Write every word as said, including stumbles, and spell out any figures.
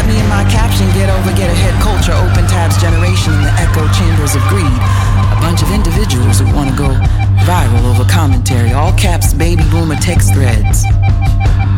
me and my caption, get over, get ahead culture, open tabs generation in the echo chambers of greed. A bunch of individuals who want to go viral over commentary, all caps baby boomer text threads.